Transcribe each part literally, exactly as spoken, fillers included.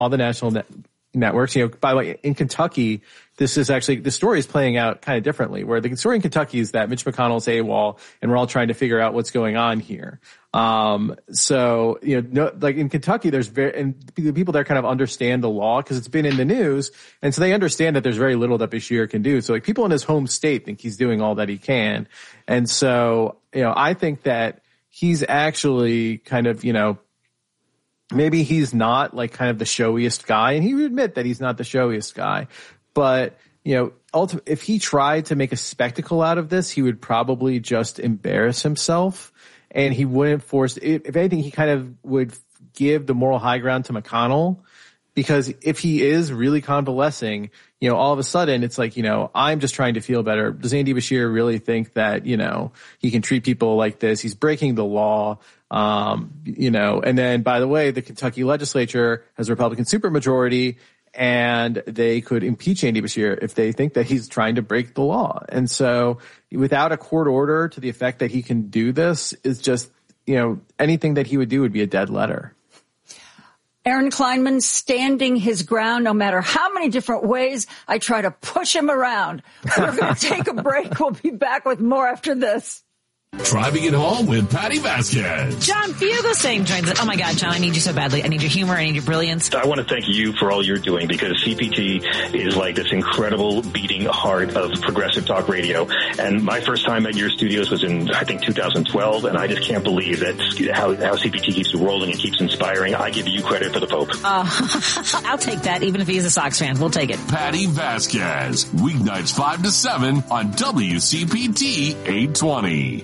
all the national net- networks. You know, by the way, in Kentucky, this is actually, the story is playing out kind of differently, where the story in Kentucky is that Mitch McConnell's AWOL and we're all trying to figure out what's going on here. Um, so, you know, no, like in Kentucky, there's very, and the people there kind of understand the law because it's been in the news. And so they understand that there's very little that Beshear can do. So like people in his home state think he's doing all that he can. And so, you know, I think that he's actually kind of, you know, maybe he's not like kind of the showiest guy, and he would admit that he's not the showiest guy. But, you know, ultimately, if he tried to make a spectacle out of this, he would probably just embarrass himself, and he wouldn't force, if anything, he kind of would give the moral high ground to McConnell, because if he is really convalescing, you know, all of a sudden it's like, you know, I'm just trying to feel better. Does Andy Beshear really think that, you know, he can treat people like this? He's breaking the law. Um, you know, and then by the way, the Kentucky legislature has a Republican supermajority, and they could impeach Andy Beshear if they think that he's trying to break the law. And so without a court order to the effect that he can do this is just, you know, anything that he would do would be a dead letter. Aaron Kleinman standing his ground no matter how many different ways I try to push him around. We're going to take a break. We'll be back with more after this. Driving it home with Patty Vasquez. John Fugel saying, oh my God, John, I need you so badly. I need your humor. I need your brilliance. I want to thank you for all you're doing, because C P T is like this incredible beating heart of progressive talk radio. And my first time at your studios was in, I think, two thousand twelve. And I just can't believe that how, how C P T keeps rolling and keeps inspiring. I give you credit for the Pope. Uh, I'll take that, even if he is a Sox fan. We'll take it. Patty Vasquez, weeknights five to seven on W C P T eight twenty.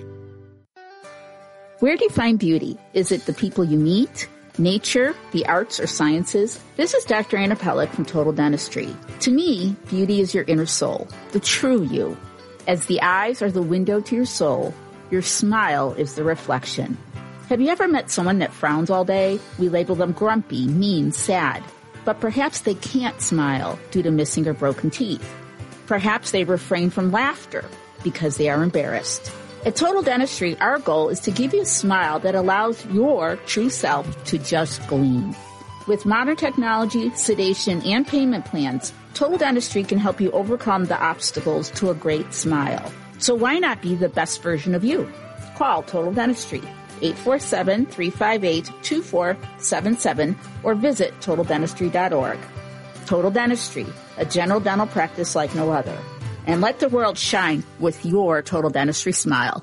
Where do you find beauty? Is it the people you meet, nature, the arts, or sciences? This is Doctor Anna Pellick from Total Dentistry. To me, beauty is your inner soul, the true you. As the eyes are the window to your soul, your smile is the reflection. Have you ever met someone that frowns all day? We label them grumpy, mean, sad. But perhaps they can't smile due to missing or broken teeth. Perhaps they refrain from laughter because they are embarrassed. At Total Dentistry, our goal is to give you a smile that allows your true self to just gleam. With modern technology, sedation, and payment plans, Total Dentistry can help you overcome the obstacles to a great smile. So why not be the best version of you? Call Total Dentistry, eight four seven, three five eight, two four seven seven, or visit total dentistry dot org. Total Dentistry, a general dental practice like no other. And let the world shine with your Total Dentistry smile.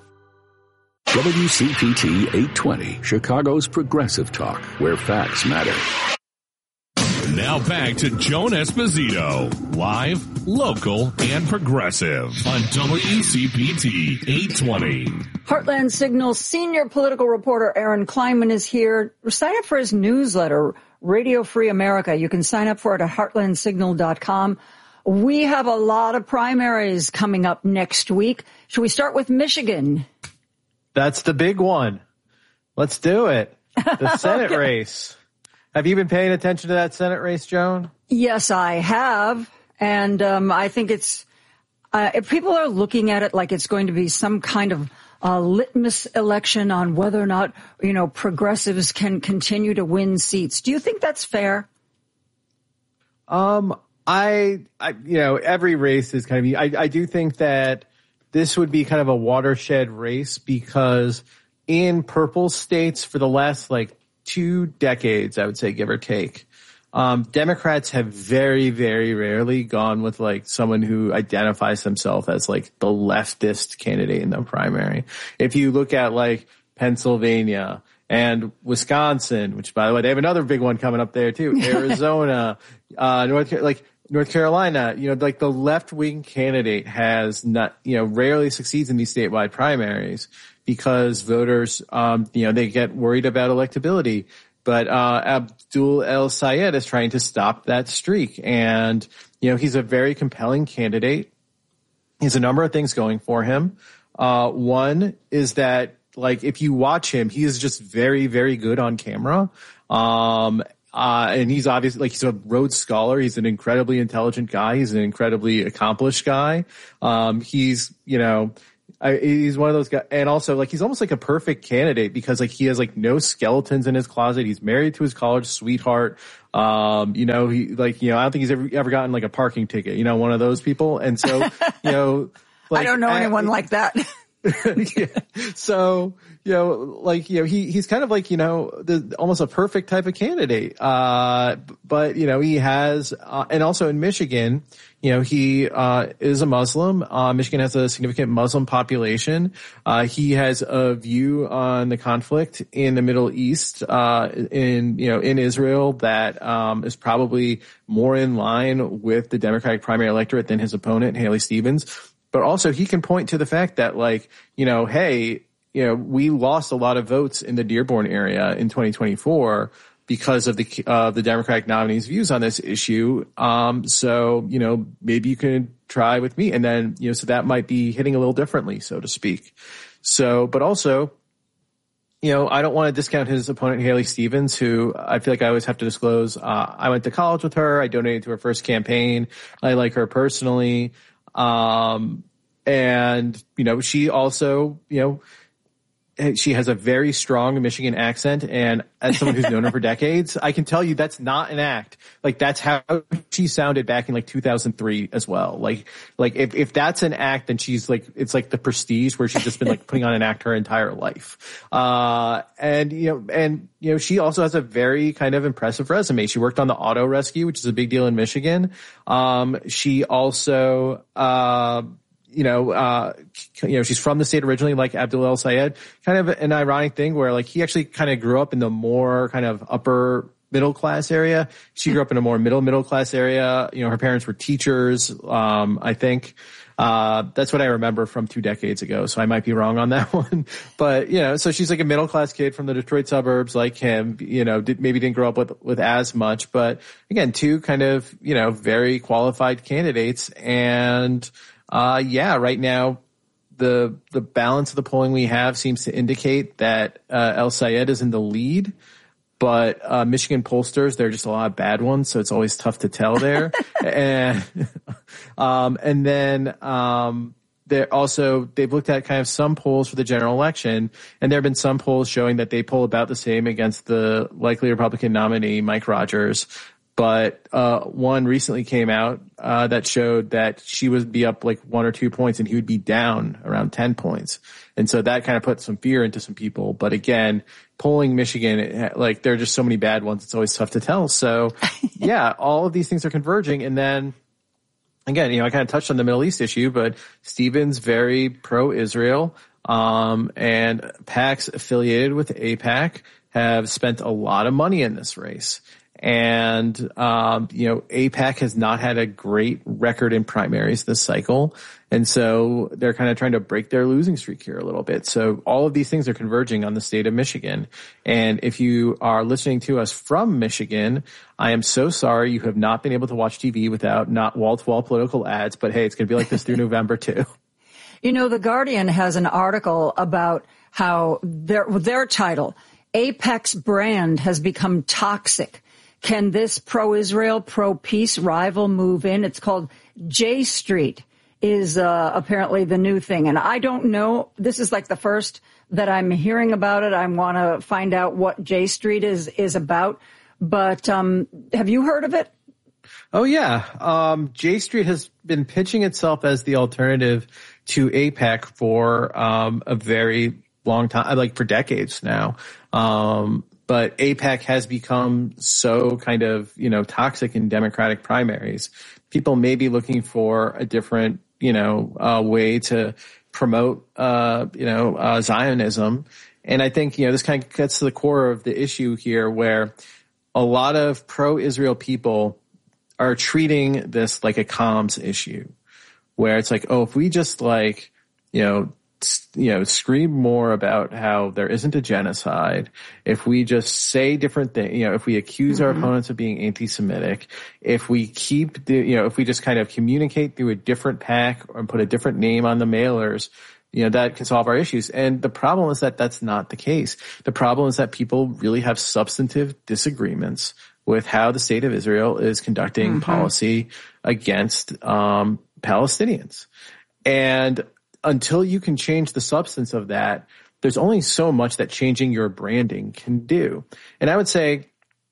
W C P T eight twenty, Chicago's progressive talk, where facts matter. Now back to Joan Esposito, live, local, and progressive on W C P T eight twenty. Heartland Signal senior political reporter Aaron Kleinman is here. Sign up for his newsletter, Radio Free America. You can sign up for it at heartland signal dot com. We have a lot of primaries coming up next week. Should we start with Michigan? That's the big one. Let's do it. The Senate okay. race. Have you been paying attention to that Senate race, Joan? Yes, I have. And um, I think it's, uh, if people are looking at it like it's going to be some kind of uh, litmus election on whether or not, you know, progressives can continue to win seats. Do you think that's fair? Um, I, I, you know, every race is kind of, I, I do think that this would be kind of a watershed race, because in purple states for the last like two decades, I would say, give or take, um, Democrats have very, very rarely gone with like someone who identifies themselves as like the leftist candidate in the primary. If you look at like Pennsylvania and Wisconsin, which by the way, they have another big one coming up there too, Arizona, uh, North, like, North Carolina, you know, like the left-wing candidate has not, you know, rarely succeeds in these statewide primaries because voters, um, you know, they get worried about electability. But uh Abdul El Sayed is trying to stop that streak. And, you know, he's a very compelling candidate. He has a number of things going for him. Uh One is that, like, if you watch him, he is just very, very good on camera. Um Uh, and he's obviously, like, he's a Rhodes Scholar. He's an incredibly intelligent guy. He's an incredibly accomplished guy. Um, he's, you know, I, he's one of those guys. And also, like, he's almost like a perfect candidate because, like, he has, like, no skeletons in his closet. He's married to his college sweetheart. Um, you know, he, like, you know, I don't think he's ever, ever gotten, like, a parking ticket, you know, one of those people. And so, you know, like, I don't know anyone I, like that. yeah. So, you know, like, you know, he, he's kind of like, you know, the, almost a perfect type of candidate. Uh, but, you know, he has, uh, and also in Michigan, you know, he, uh, is a Muslim. Uh, Michigan has a significant Muslim population. Uh, he has a view on the conflict in the Middle East, uh, in, you know, in Israel that, um, is probably more in line with the Democratic primary electorate than his opponent, Haley Stevens. But also he can point to the fact that, like, you know, hey, you know, we lost a lot of votes in the Dearborn area in twenty twenty-four because of the uh, the Democratic nominee's views on this issue. Um, so, you know, maybe you can try with me. And then, you know, so that might be hitting a little differently, so to speak. So, but also, you know, I don't want to discount his opponent, Haley Stevens, who I feel like I always have to disclose. Uh, I went to college with her. I donated to her first campaign. I like her personally. Um, and, you know, she also, you know, she has a very strong Michigan accent. And as someone who's known her for decades, I can tell you that's not an act. Like, that's how she sounded back in like two thousand three as well. Like, like if, if that's an act, then she's like, it's like The Prestige where she's just been like putting on an act her entire life. Uh, and, you know, and, you know, she also has a very kind of impressive resume. She worked on the auto rescue, which is a big deal in Michigan. Um, she also, uh, you know, uh, you know, she's from the state originally, like Abdul El Sayed. Kind of an ironic thing where, like, he actually kind of grew up in the more kind of upper middle class area. She grew up in a more middle middle class area. You know, her parents were teachers. Um, I think, uh, that's what I remember from two decades ago. So I might be wrong on that one, but, you know, so she's like a middle class kid from the Detroit suburbs, like him, you know, did, maybe didn't grow up with, with as much, but again, two kind of, you know, very qualified candidates. And, Uh, yeah, right now, the, the balance of the polling we have seems to indicate that, uh, El Sayed is in the lead, but, uh, Michigan pollsters, there are just a lot of bad ones, so it's always tough to tell there. and, um, and then, um, they're also, they've looked at kind of some polls for the general election, and there have been some polls showing that they poll about the same against the likely Republican nominee, Mike Rogers. But, uh, one recently came out, uh, that showed that she would be up like one or two points and he would be down around ten points. And so that kind of put some fear into some people. But again, polling Michigan, like, there are just so many bad ones. It's always tough to tell. So yeah, all of these things are converging. And then again, you know, I kind of touched on the Middle East issue, but Stevens very pro-Israel. Um, and PACs affiliated with AIPAC have spent a lot of money in this race. And, um, you know, AIPAC has not had a great record in primaries this cycle. And so they're kind of trying to break their losing streak here a little bit. So all of these things are converging on the state of Michigan. And if you are listening to us from Michigan, I am so sorry you have not been able to watch T V without not wall-to-wall political ads. But hey, it's going to be like this through November too. You know, The Guardian has an article about how their, their title, AIPAC's brand has become toxic. Can this pro-Israel, pro-peace rival move in? It's called J Street is uh, apparently the new thing. And I don't know. This is like the first that I'm hearing about it. I want to find out what J Street is is about. But um, have you heard of it? Oh, yeah. Um, J Street has been pitching itself as the alternative to AIPAC for um, a very long time, like for decades now. Um But AIPAC has become so kind of, you know, toxic in Democratic primaries. People may be looking for a different, you know, uh, way to promote, uh, you know, uh, Zionism. And I think, you know, this kind of gets to the core of the issue here where a lot of pro-Israel people are treating this like a comms issue where it's like, oh, if we just like, you know, you know, scream more about how there isn't a genocide, if we just say different things, you know, if we accuse mm-hmm. our opponents of being anti-Semitic, if we keep, the, you know, if we just kind of communicate through a different PAC or put a different name on the mailers, you know, that can solve our issues. And the problem is that that's not the case. The problem is that people really have substantive disagreements with how the state of Israel is conducting mm-hmm. policy against um Palestinians. And until you can change the substance of that, there's only so much that changing your branding can do. And I would say,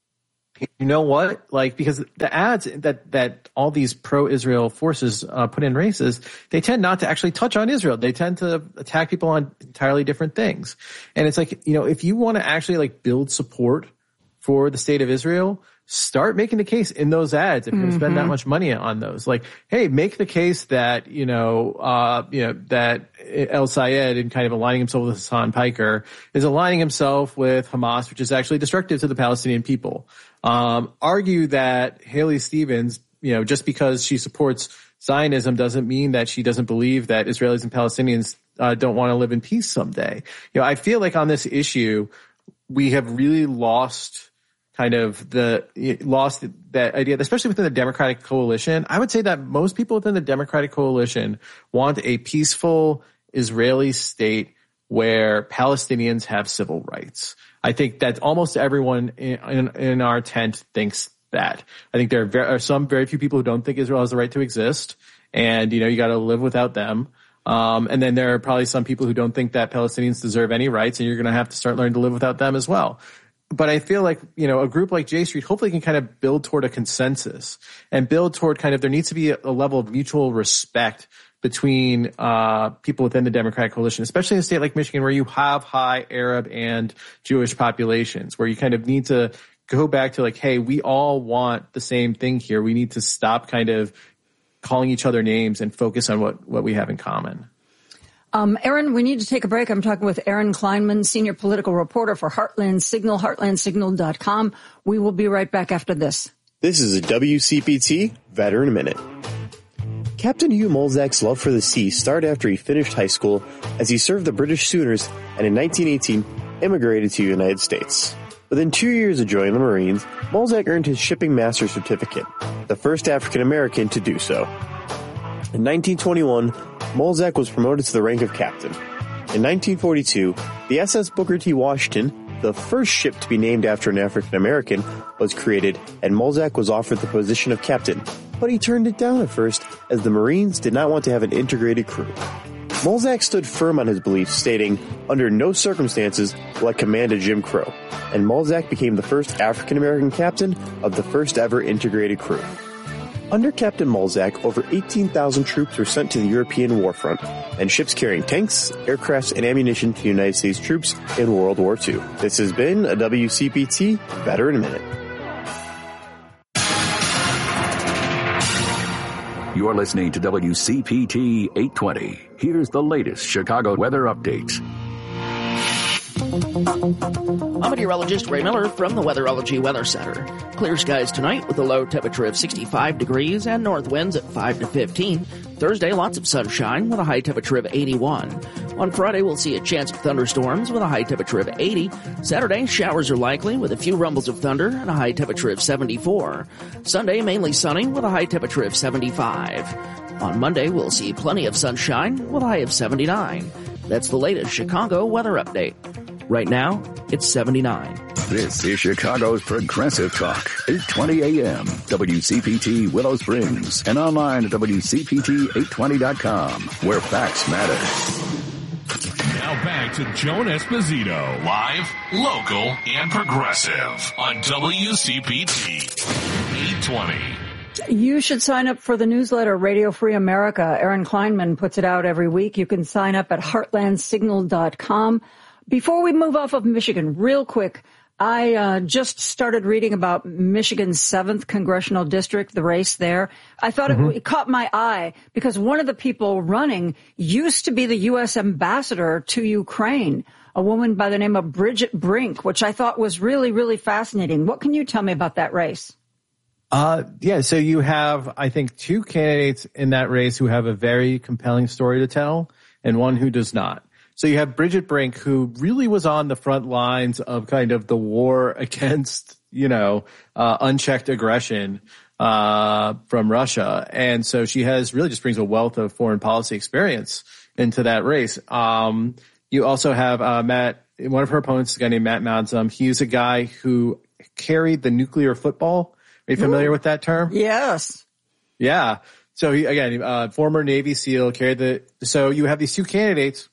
you know what? Like, because the ads that, that all these pro-Israel forces uh, put in races, they tend not to actually touch on Israel. They tend to attack people on entirely different things. And it's like, you know, if you want to actually like build support for the state of Israel, start making the case in those ads if you're going to spend that much money on those. Like, hey, make the case that, you know, uh, you know, that El Sayed, in kind of aligning himself with Hassan Piker, is aligning himself with Hamas, which is actually destructive to the Palestinian people. Um, argue that Haley Stevens, you know, just because she supports Zionism doesn't mean that she doesn't believe that Israelis and Palestinians uh, don't want to live in peace someday. You know, I feel like on this issue, we have really lost kind of the lost that idea, especially within the Democratic coalition. I would say that most people within the Democratic coalition want a peaceful Israeli state where Palestinians have civil rights. I think that almost everyone in, in, in our tent thinks that. I think there are, very, are some very few people who don't think Israel has the right to exist, and you know you got to live without them. Um, and then there are probably some people who don't think that Palestinians deserve any rights, and you're going to have to start learning to live without them as well. But I feel like, you know, a group like J Street hopefully can kind of build toward a consensus and build toward kind of, there needs to be a, a level of mutual respect between uh people within the Democratic coalition, especially in a state like Michigan where you have high Arab and Jewish populations, where you kind of need to go back to like, hey, we all want the same thing here. We need to stop kind of calling each other names and focus on what, what we have in common. Um, Aaron, we need to take a break. I'm talking with Aaron Kleinman, senior political reporter for Heartland Signal, heartland signal dot com. We will be right back after this. This is a W C P T Veteran Minute. Captain Hugh Molzak's love for the sea started after he finished high school, as he served the British Sooners and in nineteen eighteen immigrated to the United States. Within two years of joining the Marines, Molzak earned his shipping master certificate, the first African American to do so. In nineteen twenty-one, Molzak was promoted to the rank of captain. In nineteen forty-two, the S S Booker T. Washington, the first ship to be named after an African American, was created, and Molzak was offered the position of captain, but he turned it down at first as the Marines did not want to have an integrated crew. Molzak stood firm on his beliefs, stating, "Under no circumstances will I command a Jim Crow," and Molzak became the first African American captain of the first ever integrated crew. Under Captain Molzak, over eighteen thousand troops were sent to the European warfront, and ships carrying tanks, aircrafts, and ammunition to United States troops in World War Two. This has been a W C P T Veteran Minute. You're listening to W C P T eight twenty. Here's the latest Chicago weather updates. I'm meteorologist Ray Miller from the Weatherology Weather Center. Clear skies tonight with a low temperature of sixty-five degrees and north winds at five to fifteen. Thursday, lots of sunshine with a high temperature of eighty-one. On Friday, we'll see a chance of thunderstorms with a high temperature of eighty. Saturday, showers are likely with a few rumbles of thunder and a high temperature of seventy-four. Sunday, mainly sunny with a high temperature of seventy-five. On Monday, we'll see plenty of sunshine with a high of seventy-nine. That's the latest Chicago weather update. Right now, it's seventy-nine. This is Chicago's Progressive Talk, eight twenty A M, W C P T Willow Springs, and online at W C P T eight twenty dot com, where facts matter. Now back to Joan Esposito, live, local, and progressive on W C P T eight twenty. You should sign up for the newsletter, Radio Free America. Aaron Kleinman puts it out every week. You can sign up at heartland signal dot com. Before we move off of Michigan, real quick, I uh, just started reading about Michigan's seventh congressional district, the race there. I thought mm-hmm. it, it caught my eye because one of the people running used to be the U S ambassador to Ukraine, a woman by the name of Bridget Brink, which I thought was really, really fascinating. What can you tell me about that race? Uh, yeah, so you have, I think, two candidates in that race who have a very compelling story to tell and one who does not. So you have Bridget Brink, who really was on the front lines of kind of the war against, you know, uh, unchecked aggression uh from Russia. And so she has really just brings a wealth of foreign policy experience into that race. Um You also have uh Matt, one of her opponents is a guy named Matt Mounsum. He's a guy who carried the nuclear football. Are you familiar Ooh. with that term? Yes. Yeah. So he, again, uh, former Navy SEAL, carried the, so you have these two candidates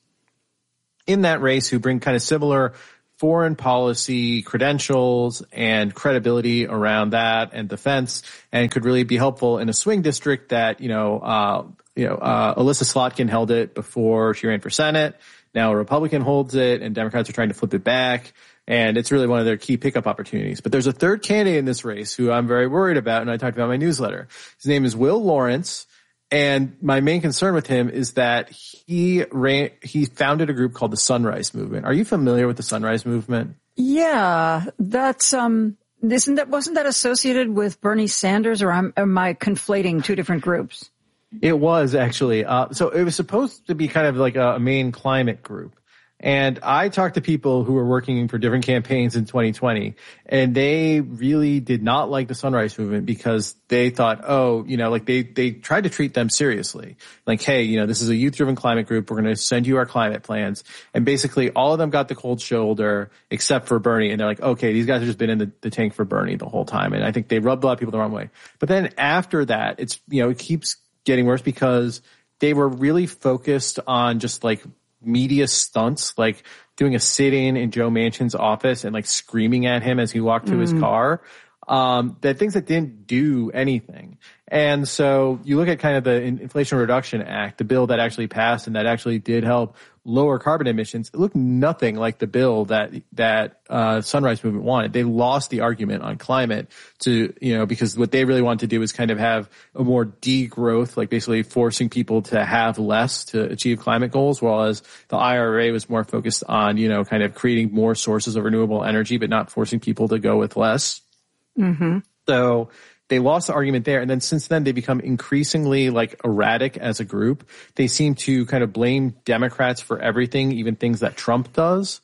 in that race who bring kind of similar foreign policy credentials and credibility around that and defense, and could really be helpful in a swing district that, you know, uh, you know, uh, Alyssa Slotkin held it before she ran for Senate. Now a Republican holds it and Democrats are trying to flip it back. And it's really one of their key pickup opportunities. But there's a third candidate in this race who I'm very worried about, and I talked about in my newsletter. His name is Will Lawrence. And my main concern with him is that he ran, he founded a group called the Sunrise Movement. Are you familiar with the Sunrise Movement? Yeah, that's, um, isn't that, wasn't that associated with Bernie Sanders, or am, am I conflating two different groups? It was actually. Uh, so it was supposed to be kind of like a, a main climate group. And I talked to people who were working for different campaigns in twenty twenty, and they really did not like the Sunrise Movement because they thought, oh, you know, like they, they tried to treat them seriously. Like, hey, you know, this is a youth-driven climate group. We're going to send you our climate plans. And basically all of them got the cold shoulder except for Bernie. And they're like, okay, these guys have just been in the, the tank for Bernie the whole time. And I think they rubbed a lot of people the wrong way. But then after that, it's, you know, it keeps getting worse because they were really focused on just like media stunts, like doing a sit-in in Joe Manchin's office and like screaming at him as he walked to mm. his car. Um, that things that didn't do anything. And so you look at kind of the Inflation Reduction Act, the bill that actually passed and that actually did help lower carbon emissions. It looked nothing like the bill that, that, uh, Sunrise Movement wanted. They lost the argument on climate to, you know, because what they really wanted to do is kind of have a more degrowth, like basically forcing people to have less to achieve climate goals, whereas the I R A was more focused on, you know, kind of creating more sources of renewable energy, but not forcing people to go with less. Mm-hmm. So they lost the argument there. And then since then, they become increasingly like erratic as a group. They seem to kind of blame Democrats for everything, even things that Trump does.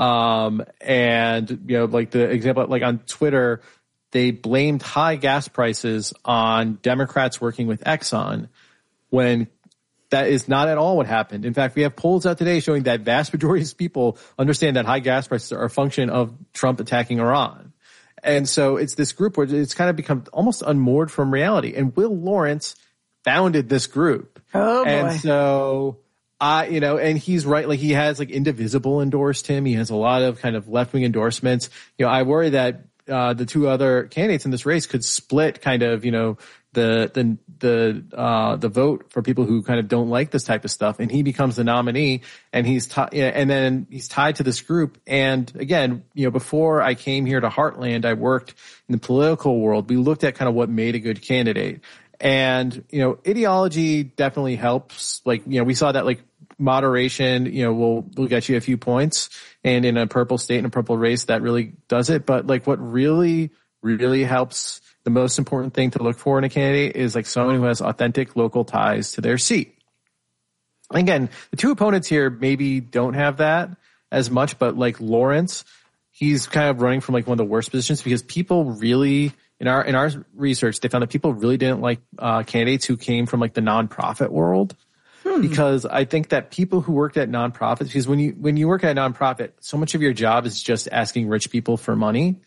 Um, and, you know, like the example, like on Twitter, they blamed high gas prices on Democrats working with Exxon when that is not at all what happened. In fact, we have polls out today showing that vast majority of people understand that high gas prices are a function of Trump attacking Iran. And so it's this group where it's kind of become almost unmoored from reality. And Will Lawrence founded this group. Oh, boy. And so, I, you know, and he's right. Like he has like Indivisible endorsed him. He has a lot of kind of left-wing endorsements. You know, I worry that, uh, the two other candidates in this race could split kind of, you know, the, the, the, uh, the vote for people who kind of don't like this type of stuff. And he becomes the nominee and he's, t- and then he's tied to this group. And again, you know, before I came here to Heartland, I worked in the political world. We looked at kind of what made a good candidate. And, you know, ideology definitely helps. Like, you know, we saw that like moderation, you know, will, will get you a few points. And in a purple state and a purple race, that really does it. But like what really, really helps, the most important thing to look for in a candidate is like someone who has authentic local ties to their seat. Again, the two opponents here maybe don't have that as much, but like Lawrence, he's kind of running from like one of the worst positions because people really, in our, in our research, they found that people really didn't like, uh, candidates who came from like the nonprofit world. Hmm. Because I think that people who worked at nonprofits, because when you, when you work at a nonprofit, so much of your job is just asking rich people for money.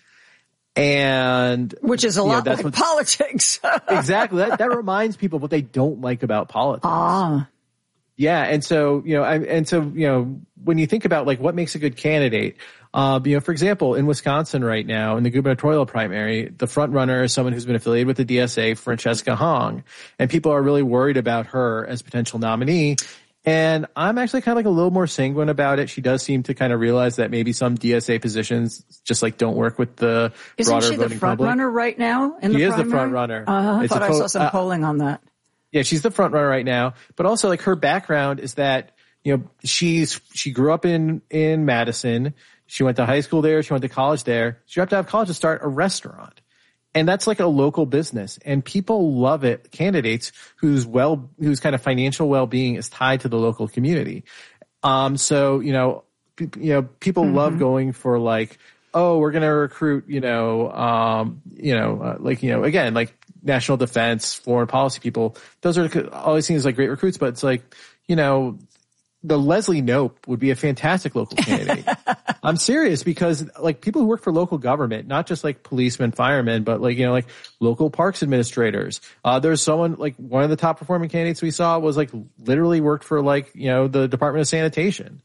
And which is a lot know, like what, politics. Exactly. That, that reminds people what they don't like about politics. Ah. Yeah. And so, you know, I, and so, you know, when you think about like what makes a good candidate, uh, you know, for example, in Wisconsin right now, in the gubernatorial primary, the front runner is someone who's been affiliated with the D S A, Francesca Hong, and people are really worried about her as potential nominee. And I'm actually kind of like a little more sanguine about it. She does seem to kind of realize that maybe some D S A positions just like don't work with the Isn't broader she the voting front public. runner right now in she the is primary? the front runner. Uh, I it's thought a I po- saw some uh, polling on that. Yeah, she's the front runner right now. But also like her background is that, you know, she's, she grew up in, in Madison. She went to high school there. She went to college there. She dropped out of college to start a restaurant. And that's like a local business, and people love it. Candidates whose well, whose kind of financial well-being is tied to the local community. Um, so, you know, p- you know, people mm-hmm. love going for like, oh, we're going to recruit, you know, um, you know, uh, like, you know, again, like national defense, foreign policy people. Those are always seen as like great recruits, but it's like, you know, the Leslie Knope would be a fantastic local candidate. I'm serious because like people who work for local government, not just like policemen, firemen, but like, you know, like local parks administrators. Uh, there's someone like one of the top performing candidates we saw was like literally worked for like, you know, the Department of Sanitation.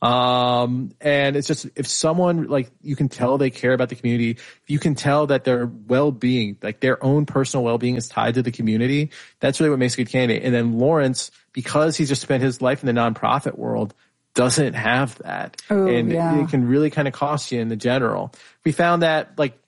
Um, and it's just, if someone like, you can tell they care about the community, if you can tell that their well-being, like their own personal well-being is tied to the community, that's really what makes a good candidate. And then Lawrence, because he's just spent his life in the nonprofit world, doesn't have that. Ooh, and yeah. it can really kind of cost you in the general. We found that like,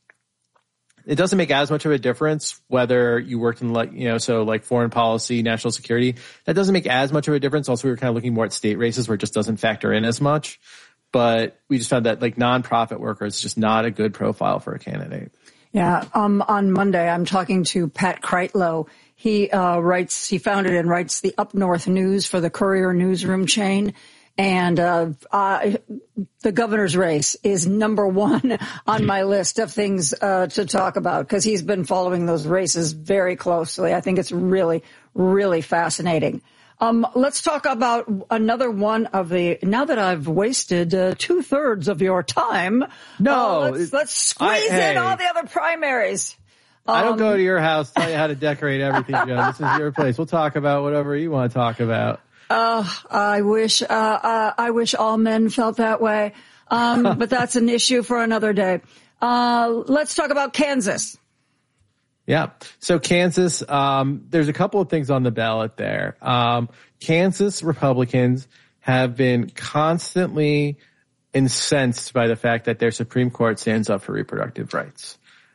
it doesn't make as much of a difference whether you worked in like, you know, so like foreign policy, national security, that doesn't make as much of a difference. Also, we were kind of looking more at state races where it just doesn't factor in as much. But we just found that like nonprofit worker is just not a good profile for a candidate. Yeah. Um, on Monday, I'm talking to Pat Kreitlow. He, uh, writes, he founded and writes the Up North News for the Courier newsroom chain. And uh, uh the governor's race is number one on my list of things uh to talk about because he's been following those races very closely. I think it's really, really fascinating. Um, let's talk about another one of the, now that I've wasted uh, two thirds of your time. No. Uh, let's, let's squeeze I, hey, in all the other primaries. Um, I don't go to your house, tell you how to decorate everything, Joe. This is your place. We'll talk about whatever you want to talk about. Oh, I wish, uh, uh, I wish all men felt that way. Um, but that's an issue for another day. Uh, let's talk about Kansas. Yeah. So Kansas, um, there's a couple of things on the ballot there. Um, Kansas Republicans have been constantly incensed by the fact that their Supreme Court stands up for reproductive rights.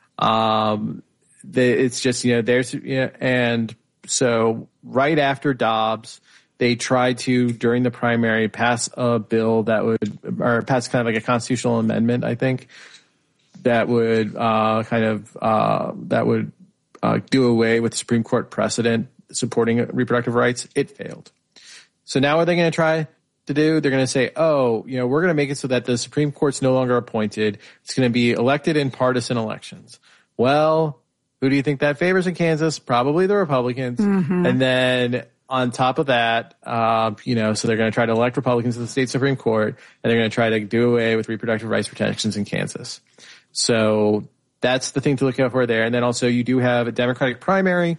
Um, they, it's just, you know, there's, you know, and so right after Dobbs, they tried to, during the primary, pass a bill that would, or pass kind of like a constitutional amendment, I think, that would uh, kind of, uh, that would uh, do away with the Supreme Court precedent supporting reproductive rights. It failed. So now what are they going to try to do? They're going to say, oh, you know, we're going to make it so that the Supreme Court's no longer appointed. It's going to be elected in partisan elections. Well, who do you think that favors in Kansas? Probably the Republicans. Mm-hmm. And then on top of that, uh, you know, so they're going to try to elect Republicans to the state Supreme Court, and they're going to try to do away with reproductive rights protections in Kansas. So that's the thing to look out for there. And then also you do have a Democratic primary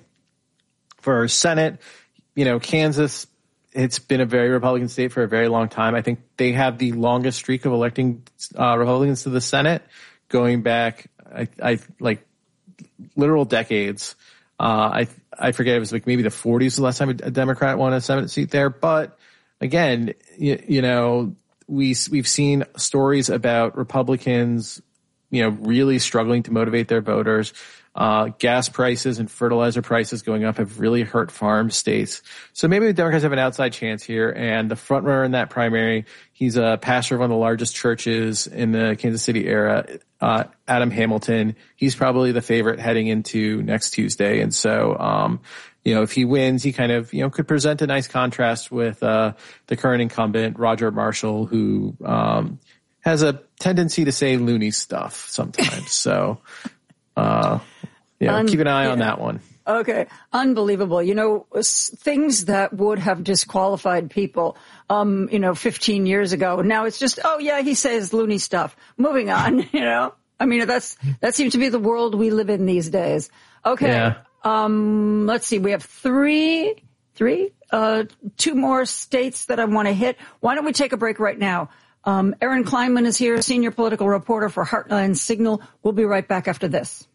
for Senate. You know, Kansas, it's been a very Republican state for a very long time. I think they have the longest streak of electing uh, Republicans to the Senate going back, I, I like literal decades. Uh, I, I forget, it was like maybe the forties the last time a Democrat won a Senate seat there. But again, you, you know, we, we've seen stories about Republicans, you know, really struggling to motivate their voters. Uh, gas prices and fertilizer prices going up have really hurt farm states. So maybe the Democrats have an outside chance here. And the front runner in that primary, he's a pastor of one of the largest churches in the Kansas City area, uh, Adam Hamilton. He's probably the favorite heading into next Tuesday. And so, um, you know, if he wins, he kind of, you know, could present a nice contrast with, uh, the current incumbent, Roger Marshall, who, um, has a tendency to say loony stuff sometimes. So, uh, yeah, Un- keep an eye yeah. on that one. Okay. Unbelievable. You know, things that would have disqualified people, um, you know, fifteen years ago. Now it's just, oh yeah, he says loony stuff. Moving on, you know. I mean, that's, that seems to be the world we live in these days. Okay. Yeah. Um, let's see. We have three, three, uh, two more states that I want to hit. Why don't we take a break right now? Um, Aaron Kleinman is here, senior political reporter for Heartland Signal. We'll be right back after this.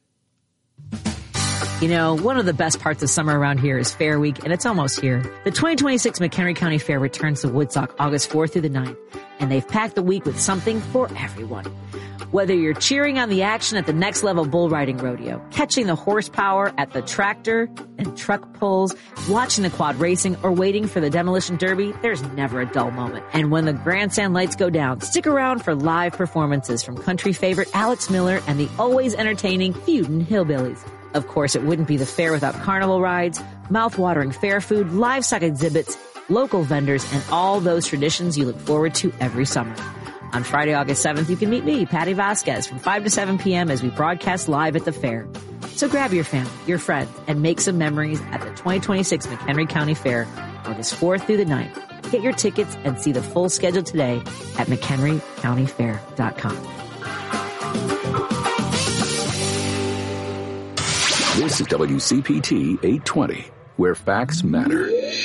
You know, one of the best parts of summer around here is Fair Week, and it's almost here. The twenty twenty-six McHenry County Fair returns to Woodstock August fourth through the ninth, and they've packed the week with something for everyone. Whether you're cheering on the action at the Next Level Bull Riding Rodeo, catching the horsepower at the tractor and truck pulls, watching the quad racing, or waiting for the demolition derby, there's never a dull moment. And when the grandstand lights go down, stick around for live performances from country favorite Alex Miller and the always entertaining Feudin' Hillbillies. Of course, it wouldn't be the fair without carnival rides, mouth-watering fair food, livestock exhibits, local vendors, and all those traditions you look forward to every summer. On Friday, August seventh, you can meet me, Patty Vasquez, from five to seven p.m. as we broadcast live at the fair. So grab your family, your friends, and make some memories at the twenty twenty-six McHenry County Fair, August fourth through the ninth. Get your tickets and see the full schedule today at McHenry County Fair dot com. This is W C P T eight twenty, where facts matter.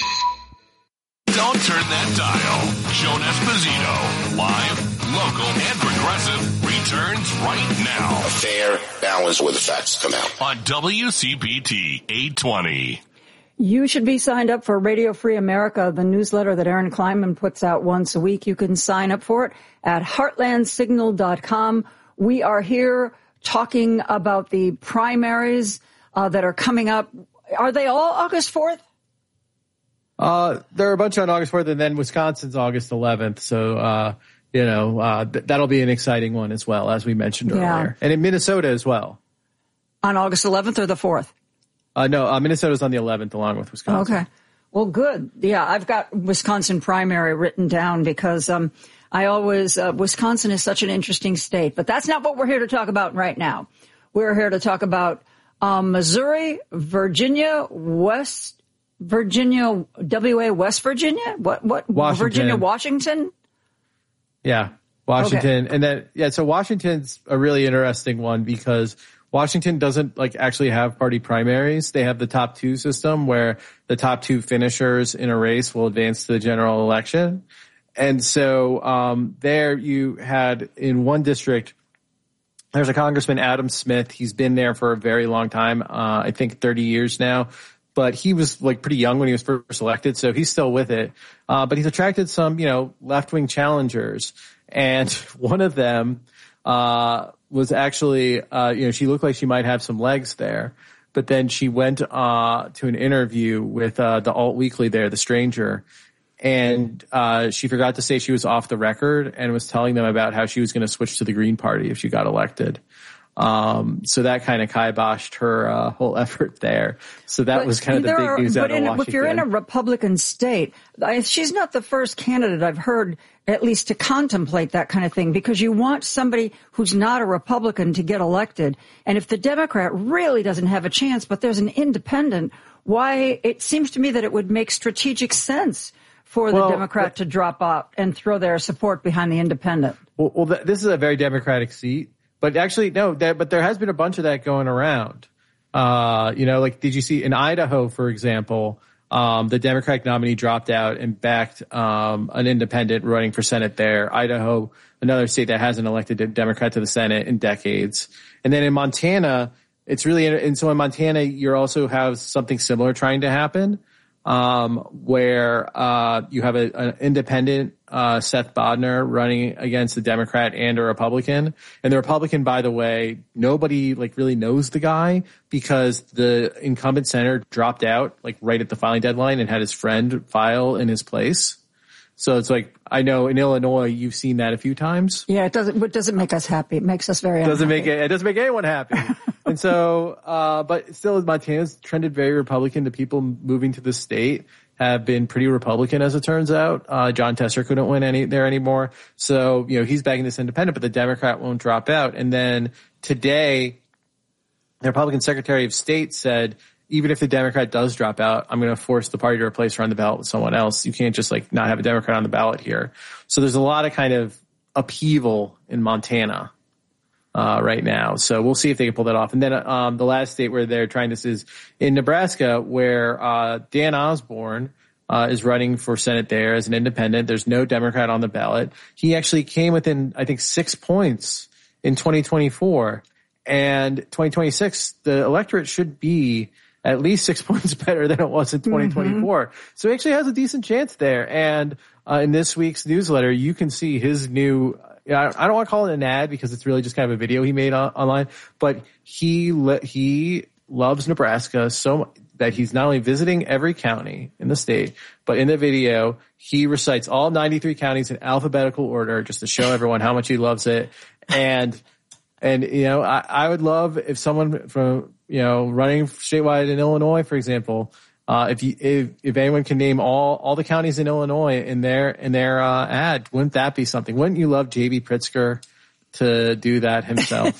Don't turn that dial. Joan Esposito, live, local, and progressive, returns right now. A fair, balance where the facts come out. On W C P T eight twenty. You should be signed up for Radio Free America, the newsletter that Aaron Kleinman puts out once a week. You can sign up for it at heartland signal dot com. We are here talking about the primaries uh, that are coming up. Are they all August fourth? Uh, there are a bunch on August fourth, and then Wisconsin's August eleventh. So, uh, you know, uh, th- that'll be an exciting one as well, as we mentioned yeah. earlier. And in Minnesota as well. On August eleventh or the fourth? Uh, no, uh, Minnesota's on the eleventh along with Wisconsin. Okay. Well, good. Yeah, I've got Wisconsin primary written down because, um, I always, uh, Wisconsin is such an interesting state, but that's not what we're here to talk about right now. We're here to talk about, um, Missouri, Virginia, West Virginia, W A, West Virginia? What, what, Washington. Virginia, Washington? Yeah, Washington. Okay. And then, yeah, so Washington's a really interesting one because Washington doesn't like actually have party primaries. They have the top two system where the top two finishers in a race will advance to the general election. And so, um, there you had in one district, there's a Congressman, Adam Smith. He's been there for a very long time. Uh, I think thirty years now. But he was like pretty young when he was first elected, so he's still with it. Uh, but he's attracted some, you know, left-wing challengers. And one of them, uh, was actually, uh, you know, she looked like she might have some legs there. But then she went, uh, to an interview with, uh, the Alt Weekly there, The Stranger. And, uh, she forgot to say she was off the record and was telling them about how she was going to switch to the Green Party if she got elected. Um, so that kind of kiboshed her, uh, whole effort there. So that but was kind of the big are, news out of in, Washington. If you're in a Republican state, I, she's not the first candidate I've heard at least to contemplate that kind of thing because you want somebody who's not a Republican to get elected. And if the Democrat really doesn't have a chance, but there's an independent, why it seems to me that it would make strategic sense for the well, Democrat but, to drop out and throw their support behind the independent. Well, well th- this is a very Democratic seat. But actually, no, that, but there has been a bunch of that going around. Uh, you know, like, did you see in Idaho, for example, um, the Democratic nominee dropped out and backed, um, an independent running for Senate there. Idaho, another state that hasn't elected a Democrat to the Senate in decades. And then in Montana, it's really, and so in Montana, you also have something similar trying to happen. Um, where, uh, you have a, an independent, uh, Seth Bodnar running against a Democrat and a Republican. And the Republican, by the way, nobody like really knows the guy because the incumbent senator dropped out like right at the filing deadline and had his friend file in his place. So it's like, I know in Illinois, you've seen that a few times. Yeah, it doesn't, it doesn't make us happy. It makes us very doesn't unhappy. make it, it doesn't make anyone happy. And so, uh, but still Montana's trended very Republican. The people moving to the state have been pretty Republican as it turns out. Uh, John Tesser couldn't win any there anymore. So, you know, he's backing this independent, but the Democrat won't drop out. And then today, the Republican Secretary of State said, even if the Democrat does drop out, I'm going to force the party to replace her on the ballot with someone else. You can't just like not have a Democrat on the ballot here. So there's a lot of kind of upheaval in Montana, uh, right now. So we'll see if they can pull that off. And then, um, the last state where they're trying this is in Nebraska, where, uh, Dan Osborne, uh, is running for Senate there as an independent. There's no Democrat on the ballot. He actually came within, I think, six points in twenty twenty-four, and twenty twenty-six, the electorate should be at least six points better than it was in twenty twenty-four. Mm-hmm. So he actually has a decent chance there. And uh, in this week's newsletter, you can see his new, I don't want to call it an ad because it's really just kind of a video he made on, online, but he le- he loves Nebraska so much that he's not only visiting every county in the state, but in the video, he recites all ninety-three counties in alphabetical order just to show everyone how much he loves it. And And, you know, I, I would love if someone from, you know, running statewide in Illinois, for example, uh, if you, if, if anyone can name all, all the counties in Illinois in their, in their, uh, ad, wouldn't that be something? Wouldn't you love J B Pritzker to do that himself?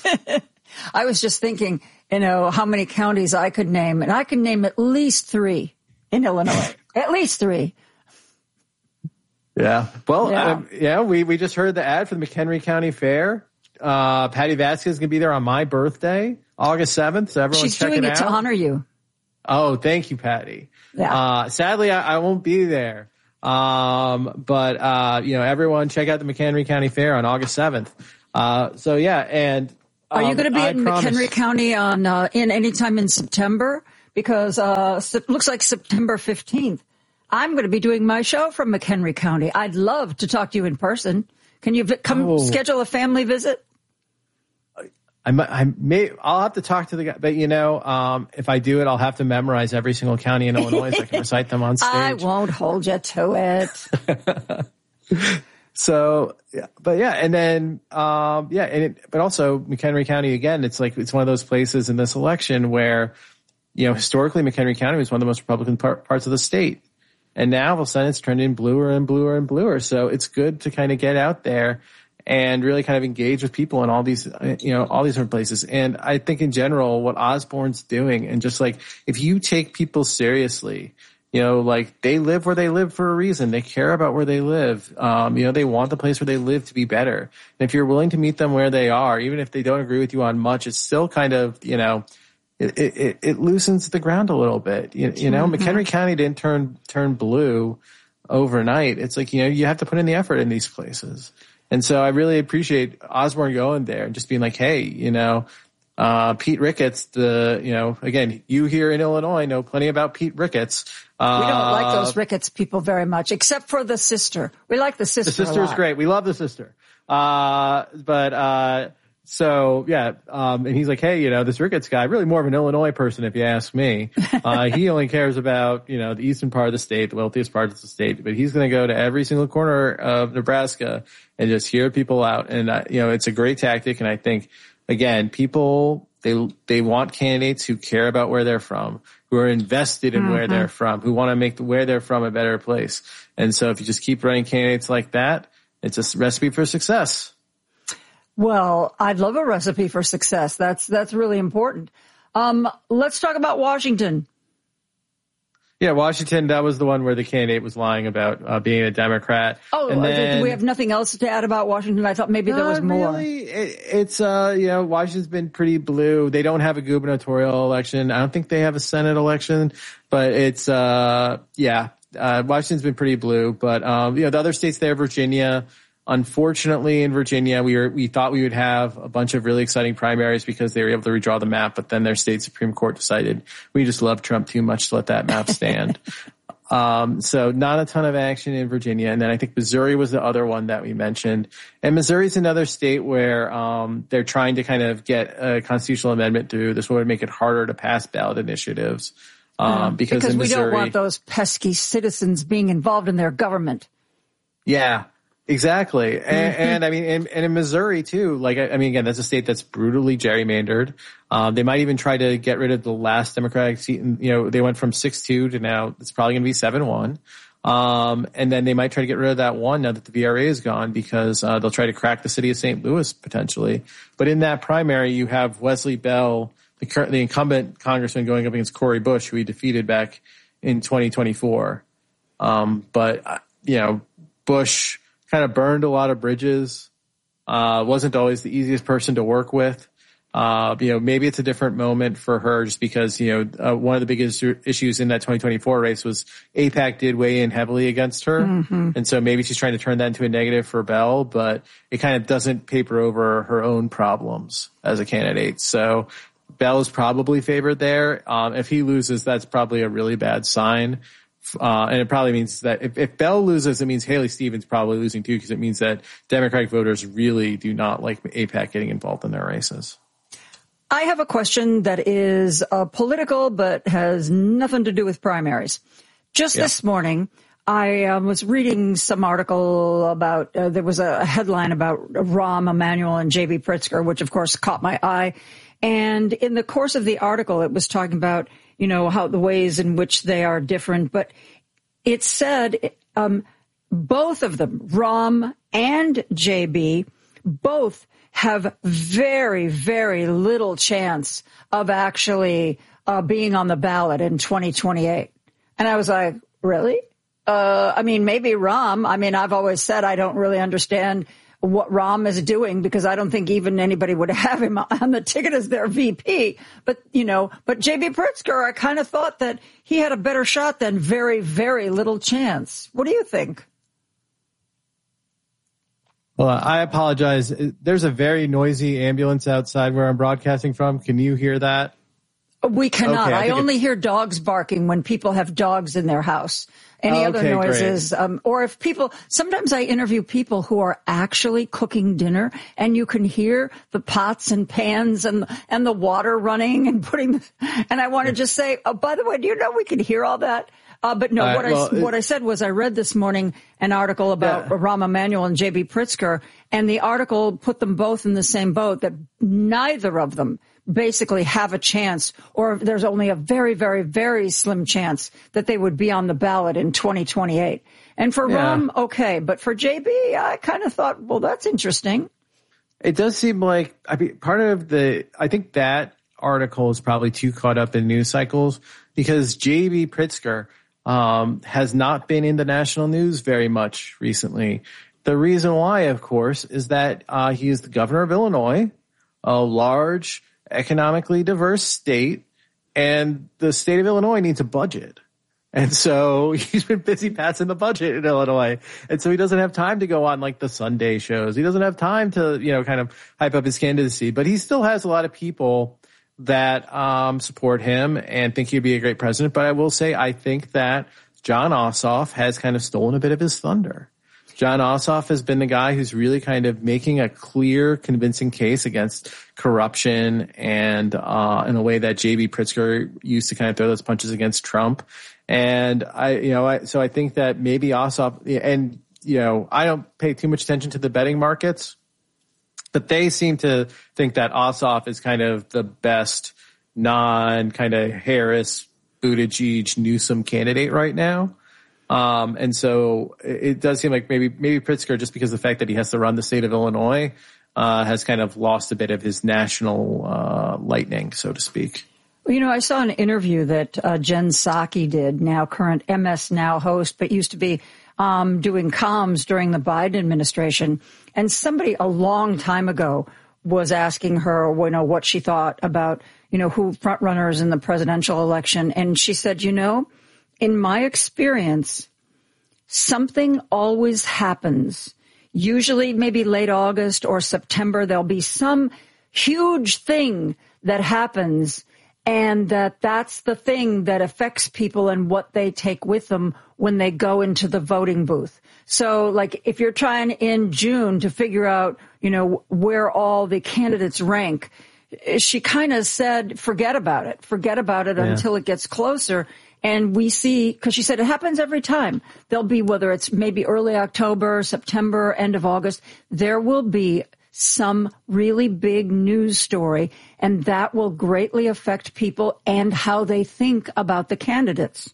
I was just thinking, you know, how many counties I could name, and I could name at least three in Illinois. At least three. Yeah. Well, Yeah. Um, yeah, we, we just heard the ad for the McHenry County Fair. Uh, Patty Vasquez is going to be there on my birthday, August seventh. So everyone She's check doing it it out. to honor you. Oh, thank you, Patty. Yeah. Uh, sadly, I, I won't be there. Um, but, uh, you know, everyone check out the McHenry County Fair on August seventh. Uh, so yeah. And, Are you um, going to be I in promise- McHenry County on, uh, in anytime in September? Because, uh, it looks like September fifteenth. I'm going to be doing my show from McHenry County. I'd love to talk to you in person. Can you vi- come Oh. schedule a family visit? I, mi- I may, I'll have to talk to the guy, but you know, um, if I do it, I'll have to memorize every single county in Illinois so I can recite them on stage. I won't hold you to it. So, yeah, but yeah, and then, um, yeah, and it, but also McHenry County again, it's like, it's one of those places in this election where, you know, historically McHenry County was one of the most Republican par- parts of the state. And now all of a sudden it's trending bluer and bluer and bluer. So it's good to kind of get out there and really kind of engage with people in all these, you know, all these different places. And I think in general, what Osborne's doing, and just like, if you take people seriously, you know, like they live where they live for a reason. They care about where they live. Um, you know, they want the place where they live to be better. And if you're willing to meet them where they are, even if they don't agree with you on much, it's still kind of, you know, it, it, it loosens the ground a little bit. You, you know, mm-hmm. McHenry County didn't turn, turn blue overnight. It's like, you know, you have to put in the effort in these places. And so I really appreciate Osborne going there and just being like, hey, you know, uh, Pete Ricketts, the, you know, again, you here in Illinois know plenty about Pete Ricketts. Uh, we don't like those Ricketts people very much, except for the sister. We like the sister. The sister is great. We love the sister. Uh, but, uh, so yeah, um, and he's like, hey, you know, this Ricketts guy, really more of an Illinois person, if you ask me. Uh, he only cares about, you know, the eastern part of the state, the wealthiest part of the state, but he's going to go to every single corner of Nebraska and just hear people out. And, uh, you know, it's a great tactic. And I think, again, people, they, they want candidates who care about where they're from, who are invested in mm-hmm. where they're from, who want to make the, where they're from a better place. And so if you just keep running candidates like that, it's a recipe for success. Well, I'd love a recipe for success. That's, that's really important. Um, let's talk about Washington. Yeah, Washington, that was the one where the candidate was lying about uh, being a Democrat. Oh, and then, do we have nothing else to add about Washington? I thought maybe there was more. Really. It, it's, uh, you know, Washington's been pretty blue. They don't have a gubernatorial election. I don't think they have a Senate election, but it's, uh, yeah, uh, Washington's been pretty blue. But, um, you know, the other states there, Virginia, unfortunately in Virginia, we were, we thought we would have a bunch of really exciting primaries because they were able to redraw the map, but then their state Supreme Court decided we just love Trump too much to let that map stand. um, so not a ton of action in Virginia. And then I think Missouri was the other one that we mentioned. And Missouri's another state where, um, they're trying to kind of get a constitutional amendment through. This would make it harder to pass ballot initiatives. Um, yeah, because, because in we Missouri, don't want those pesky citizens being involved in their government. Yeah. Exactly. And, and I mean, and, and in Missouri too, like, I, I mean, again, that's a state that's brutally gerrymandered. Um, they might even try to get rid of the last Democratic seat. And, you know, they went from six two to now it's probably going to be seven one. Um, and then they might try to get rid of that one now that the V R A is gone because, uh, they'll try to crack the city of Saint Louis potentially. But in that primary, you have Wesley Bell, the current, the incumbent congressman going up against Cori Bush, who he defeated back in twenty twenty-four. Um, but, you know, Bush kind of burned a lot of bridges, uh, wasn't always the easiest person to work with. Uh, you know, maybe it's a different moment for her just because, you know, uh, one of the biggest issues in that twenty twenty-four race was AIPAC did weigh in heavily against her. Mm-hmm. And so maybe she's trying to turn that into a negative for Bell, but it kind of doesn't paper over her own problems as a candidate. So Bell is probably favored there. Um, if he loses, that's probably a really bad sign. Uh, and it probably means that if, if Bell loses, it means Haley Stevens probably losing too, because it means that Democratic voters really do not like AIPAC getting involved in their races. I have a question that is uh, political, but has nothing to do with primaries. Just yeah. this morning, I uh, was reading some article about, uh, there was a headline about Rahm Emanuel and J B Pritzker, which of course caught my eye. And in the course of the article, it was talking about, you know, how the ways in which they are different. But it said um, both of them, Rahm and J B, both have very, very little chance of actually uh, being on the ballot in twenty twenty-eight. And I was like, really? Uh, I mean, maybe Rahm. I mean, I've always said I don't really understand what Rahm is doing because I don't think even anybody would have him on the ticket as their V P. But, you know, but J B Pritzker, I kind of thought that he had a better shot than very, very little chance. What do you think? Well, I apologize. There's a very noisy ambulance outside where I'm broadcasting from. Can you hear that? We cannot. Okay, I, I only hear dogs barking when people have dogs in their house. Any oh, other okay, noises, um, or if people, sometimes I interview people who are actually cooking dinner and you can hear the pots and pans and, and the water running and putting, the, and I want to just say, oh, by the way, do you know we can hear all that? Uh, but no, uh, what well, I, what I said was I read this morning an article about yeah. Rahm Emanuel and J B Pritzker, and the article put them both in the same boat, that neither of them basically have a chance, or there's only a very, very, very slim chance that they would be on the ballot in twenty twenty-eight. And for yeah. Rahm, okay. But for J B, I kind of thought, well, that's interesting. It does seem like, I mean, part of the, I think that article is probably too caught up in news cycles because J B Pritzker um, has not been in the national news very much recently. The reason why, of course, is that uh, he is the governor of Illinois, a large, economically diverse state, and the state of Illinois needs a budget. And so he's been busy passing the budget in Illinois. And so he doesn't have time to go on like the Sunday shows. He doesn't have time to, you know, kind of hype up his candidacy, but he still has a lot of people that um support him and think he'd be a great president. But I will say, I think that Jon Ossoff has kind of stolen a bit of his thunder. Jon Ossoff has been the guy who's really kind of making a clear, convincing case against corruption and uh in a way that J B Pritzker used to kind of throw those punches against Trump. And I, you know, I, so I think that maybe Ossoff, and, you know, I don't pay too much attention to the betting markets, but they seem to think that Ossoff is kind of the best non kind of Harris, Buttigieg, Newsom candidate right now. Um, and so it does seem like maybe, maybe Pritzker, just because of the fact that he has to run the state of Illinois, uh, has kind of lost a bit of his national, uh, lightning, so to speak. You know, I saw an interview that uh, Jen Psaki did, now current M S Now host, but used to be um doing comms during the Biden administration. And somebody a long time ago was asking her, you know, what she thought about, you know, who front runners in the presidential election. And she said, you know, in my experience, something always happens. Usually maybe late August or September, there'll be some huge thing that happens, and that that's the thing that affects people and what they take with them when they go into the voting booth. So, like, if you're trying in June to figure out, you know, where all the candidates rank, she kind of said, forget about it. Forget about it yeah. until it gets closer. And we see, because she said it happens every time. There'll be, whether it's maybe early October, September, end of August, there will be some really big news story, and that will greatly affect people and how they think about the candidates.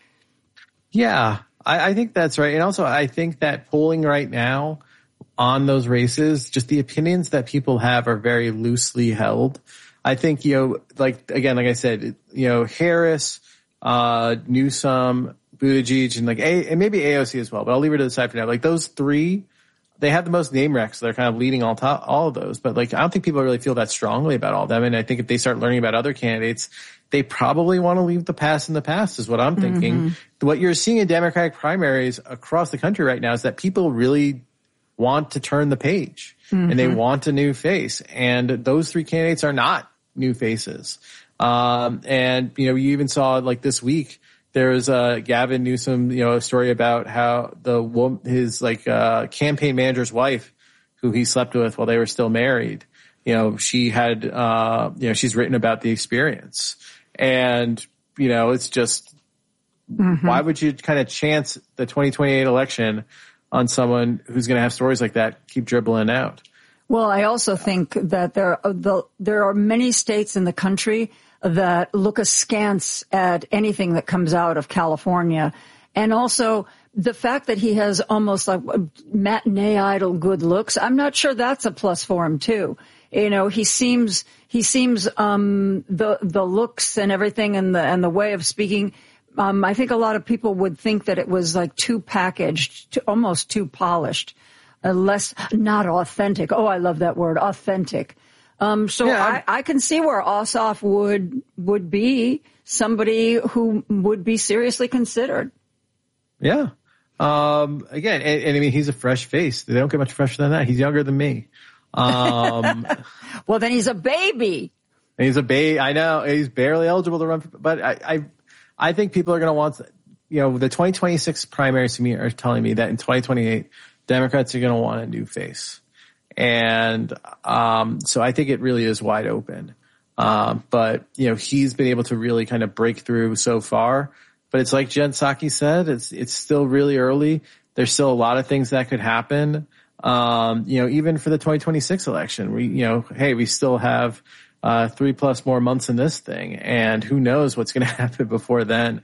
Yeah, I, I think that's right. And also, I think that polling right now on those races, just the opinions that people have are very loosely held. I think, you know, like, again, like I said, you know, Harris, uh, Newsom, Buttigieg, and like, A, and maybe A O C as well, but I'll leave it to the side for now. Like, those three, they have the most name recs. So they're kind of leading all top, all of those. But like, I don't think people really feel that strongly about all of them. And I think if they start learning about other candidates, they probably want to leave the past in the past, is what I'm thinking. Mm-hmm. What you're seeing in Democratic primaries across the country right now is that people really want to turn the page, mm-hmm. and they want a new face. And those three candidates are not new faces. Um, and, you know, you even saw like this week, there was a Gavin Newsom, you know, a story about how the woman, his like, uh, campaign manager's wife, who he slept with while they were still married, you know, she had, uh, you know, she's written about the experience. And, you know, it's just, mm-hmm. why would you kind of chance the twenty twenty-eight election on someone who's going to have stories like that keep dribbling out? Well, I also think that there are, the, there are many states in the country that look askance at anything that comes out of California. And also the fact that he has almost like matinee idol good looks, I'm not sure that's a plus for him too. You know, he seems, he seems, um, the, the looks and everything and the, and the way of speaking Um, I think a lot of people would think that it was like too packaged, too, almost too polished, uh, less, not authentic. Oh, I love that word, authentic. Um, so yeah, I, I can see where Ossoff would, would be somebody who would be seriously considered. Yeah. Um, again, and, and I mean, he's a fresh face. They don't get much fresher than that. He's younger than me. Um, well, then he's a baby. He's a baby. I know he's barely eligible to run, for, but I, I, I think people are going to want, you know, the twenty twenty-six primaries to me are telling me that in twenty twenty-eight, Democrats are going to want a new face. And, um, so I think it really is wide open. Um, but, you know, he's been able to really kind of break through so far. But it's like Jen Psaki said, it's, it's still really early. There's still a lot of things that could happen. Um, you know, even for the twenty twenty-six election, we, you know, hey, we still have, uh, three plus more months in this thing, and who knows what's going to happen before then.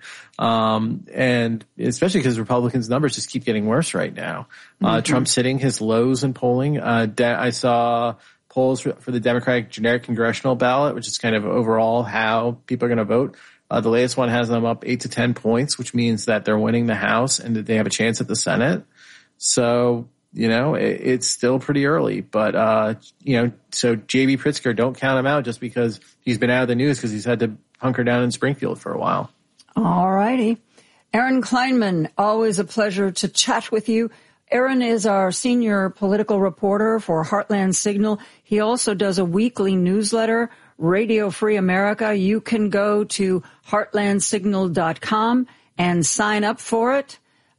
Um, and especially because Republicans' numbers just keep getting worse right now. Uh, mm-hmm. Trump's hitting his lows in polling. Uh, de- I saw polls for, for the Democratic generic congressional ballot, which is kind of overall how people are going to vote. Uh, the latest one has them up eight to ten points, which means that they're winning the House and that they have a chance at the Senate. So, you know, it, it's still pretty early, but, uh, you know, so J B Pritzker, don't count him out just because he's been out of the news because he's had to hunker down in Springfield for a while. All righty. Aaron Kleinman, always a pleasure to chat with you. Aaron is our senior political reporter for Heartland Signal. He also does a weekly newsletter, Radio Free America. You can go to heartland signal dot com and sign up for it.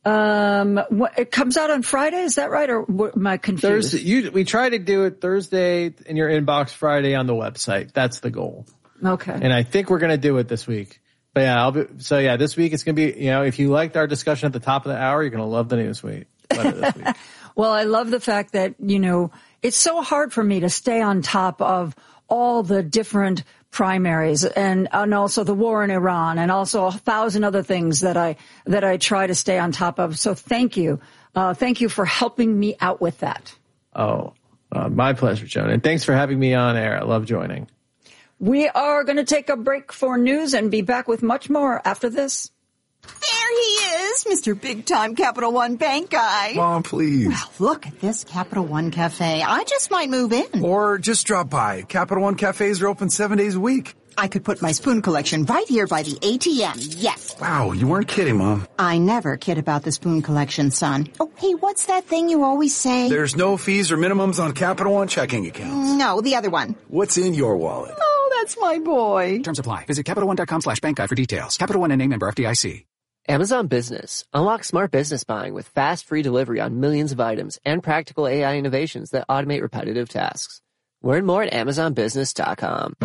Um, what, it comes out on Friday, is that right, or what, am I confused? Thursday. You, we try to do it Thursday in your inbox, Friday on the website. That's the goal. Okay. And I think we're going to do it this week. But yeah, I'll be, so yeah, this week it's going to be, you know, if you liked our discussion at the top of the hour, you're going to love the news week. This week. Well, I love the fact that, you know, it's so hard for me to stay on top of all the different primaries and, and also the war in Iran and also a thousand other things that I, that I try to stay on top of. So thank you. Uh, thank you for helping me out with that. Oh, uh, my pleasure, Joan. And thanks for having me on air. I love joining. We are going to take a break for news and be back with much more after this. There he is, Mister Big Time Capital One Bank guy. Mom, please. Well, look at this Capital One Cafe. I just might move in. Or just drop by. Capital One cafes are open seven days a week. I could put my spoon collection right here by the A T M, yes. Wow, you weren't kidding, Mom. I never kid about the spoon collection, son. Oh, hey, what's that thing you always say? There's no fees or minimums on Capital One checking accounts. No, the other one. What's in your wallet? Oh, that's my boy. Terms apply. Visit Capital One dot com slash bank guide for details. Capital One and name member F D I C. Amazon Business. Unlock smart business buying with fast, free delivery on millions of items and practical A I innovations that automate repetitive tasks. Learn more at amazon business dot com.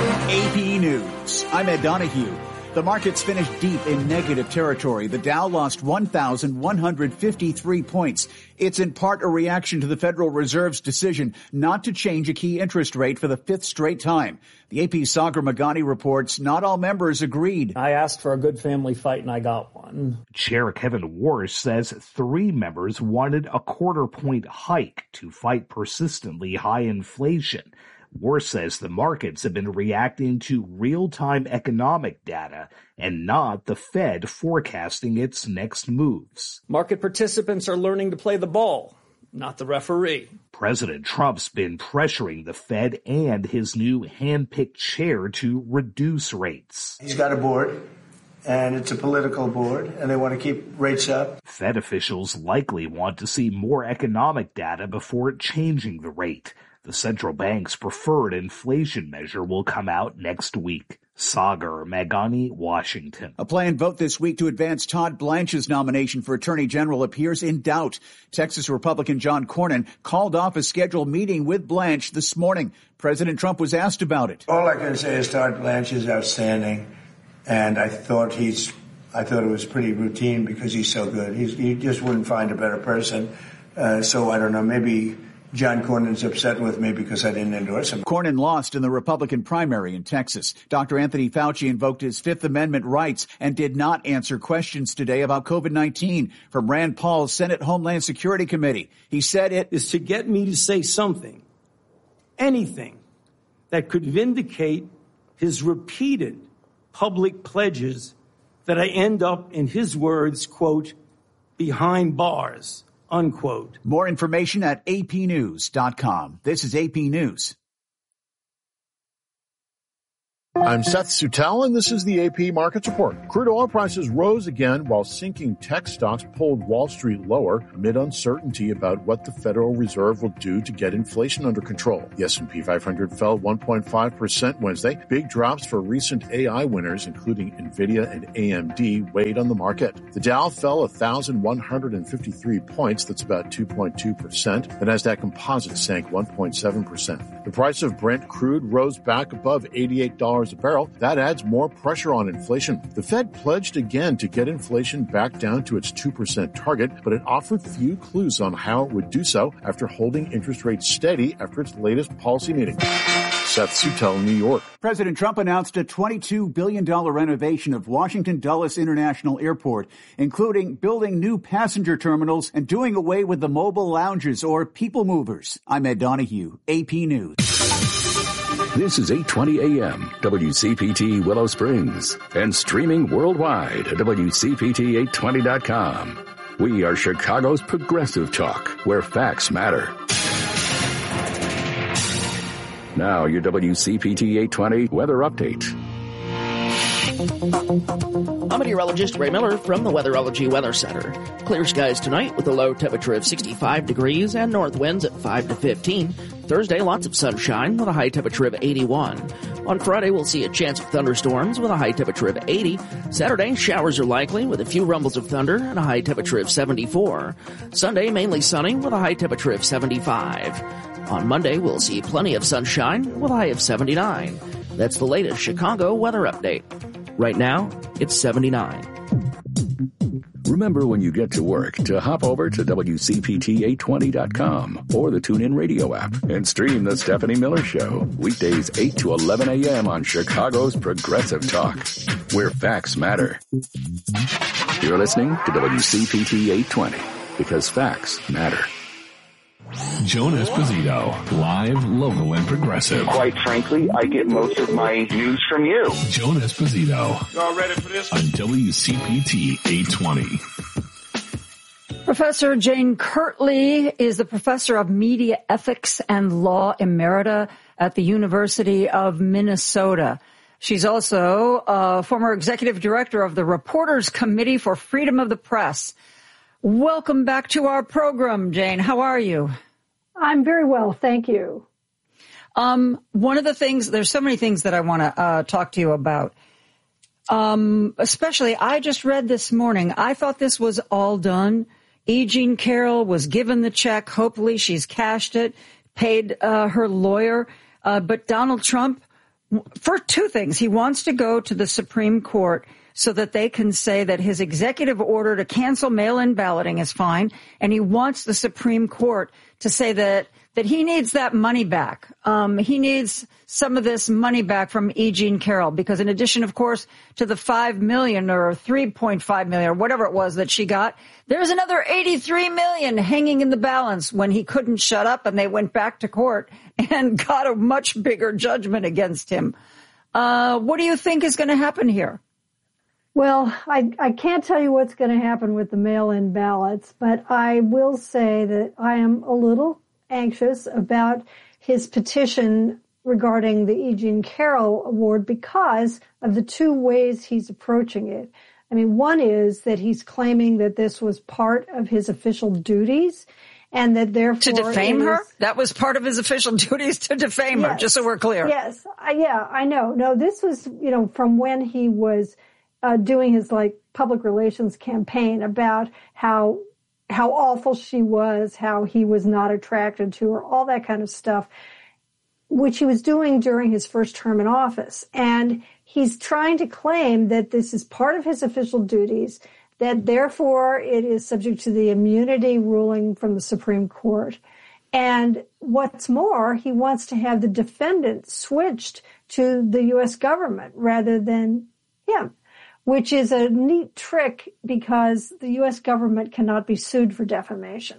A P News. I'm Ed Donahue. The markets finished deep in negative territory. The Dow lost one thousand one hundred fifty-three points. It's in part a reaction to the Federal Reserve's decision not to change a key interest rate for the fifth straight time. The A P's Sagar Meghani reports not all members agreed. I asked for a good family fight and I got one. Chair Kevin Warsh says three members wanted a quarter point hike to fight persistently high inflation. Warsh says the markets have been reacting to real-time economic data and not the Fed forecasting its next moves. Market participants are learning to play the ball, not the referee. President Trump's been pressuring the Fed and his new hand-picked chair to reduce rates. He's got a board, and it's a political board, and they want to keep rates up. Fed officials likely want to see more economic data before changing the rate. The central bank's preferred inflation measure will come out next week. Sagar Meghani, Washington. A planned vote this week to advance Todd Blanche's nomination for Attorney General appears in doubt. Texas Republican John Cornyn called off a scheduled meeting with Blanche this morning. President Trump was asked about it. All I can say is Todd Blanche is outstanding, and I thought he's, I thought it was pretty routine because he's so good. He's, you just wouldn't find a better person. Uh, so I don't know, maybe John Cornyn's upset with me because I didn't endorse him. Cornyn lost in the Republican primary in Texas. Doctor Anthony Fauci invoked his Fifth Amendment rights and did not answer questions today about COVID nineteen from Rand Paul's Senate Homeland Security Committee. He said it is to get me to say something, anything, that could vindicate his repeated public pledges that I end up, in his words, quote, behind bars, unquote. More information at A P news dot com. This is A P News. I'm Seth Sutel, and this is the A P Markets Report. Crude oil prices rose again while sinking tech stocks pulled Wall Street lower amid uncertainty about what the Federal Reserve will do to get inflation under control. The S and P five hundred fell one point five percent Wednesday. Big drops for recent A I winners, including NVIDIA and A M D, weighed on the market. The Dow fell one thousand one hundred fifty-three points. That's about two point two percent. The Nasdaq Composite sank one point seven percent. The price of Brent crude rose back above eighty-eight dollars a barrel. That adds more pressure on inflation. The Fed pledged again to get inflation back down to its two percent target, but it offered few clues on how it would do so after holding interest rates steady after its latest policy meeting. Seth Sutel, New York. President Trump announced a twenty-two billion dollars renovation of Washington Dulles International Airport, including building new passenger terminals and doing away with the mobile lounges or people movers. I'm Ed Donahue, A P News. This is eight twenty A M, W C P T Willow Springs, and streaming worldwide at W C P T eight twenty dot com. We are Chicago's progressive talk, where facts matter. Now your W C P T eight twenty weather update. I'm meteorologist Ray Miller from the Weatherology Weather Center. Clear skies tonight with a low temperature of sixty-five degrees and north winds at five to fifteen. Thursday, lots of sunshine with a high temperature of eighty-one. On Friday, we'll see a chance of thunderstorms with a high temperature of eighty. Saturday, showers are likely with a few rumbles of thunder and a high temperature of seventy-four. Sunday, mainly sunny with a high temperature of seventy-five. On Monday, we'll see plenty of sunshine with a high of seventy-nine. That's the latest Chicago weather update. Right now, it's seventy-nine. Remember when you get to work to hop over to W C P T eight twenty dot com or the TuneIn Radio app and stream The Stephanie Miller Show. Weekdays eight to eleven A M on Chicago's Progressive Talk, where facts matter. You're listening to W C P T eight twenty, because facts matter. Joan Esposito, live, local, and progressive. Quite frankly, I get most of my news from you. Joan Esposito. Y'all ready for this? On W C P T eight twenty. Professor Jane Kirtley is the professor of media ethics and law emerita at the University of Minnesota. She's also a former executive director of the Reporters Committee for Freedom of the Press. Welcome back to our program, Jane. How are you? I'm very well, thank you. Um, one of the things, there's so many things that I want to uh, talk to you about. Um, especially, I just read this morning, I thought this was all done. E. Jean Carroll was given the check. Hopefully she's cashed it, paid uh, her lawyer. Uh, but Donald Trump, for two things, he wants to go to the Supreme Court so that they can say that his executive order to cancel mail-in balloting is fine, and he wants the Supreme Court to say that that he needs that money back. Um, he needs some of this money back from E. Jean Carroll, because in addition, of course, to the five million dollars or three point five million dollars or whatever it was that she got, there's another eighty-three million dollars hanging in the balance when he couldn't shut up and they went back to court and got a much bigger judgment against him. Uh, what do you think is going to happen here? Well, I, I can't tell you what's going to happen with the mail-in ballots, but I will say that I am a little anxious about his petition regarding the E. Jean Carroll Award because of the two ways he's approaching it. I mean, one is that he's claiming that this was part of his official duties and that therefore... To defame is, her? That was part of his official duties, to defame yes, her, just so we're clear. Yes, uh, yeah, I know. No, this was, you know, from when he was uh, doing his, like, public relations campaign about how how awful she was, how he was not attracted to her, all that kind of stuff, which he was doing during his first term in office. And he's trying to claim that this is part of his official duties, that therefore it is subject to the immunity ruling from the Supreme Court. And what's more, he wants to have the defendant switched to the U S government rather than him, which is a neat trick because the U S government cannot be sued for defamation.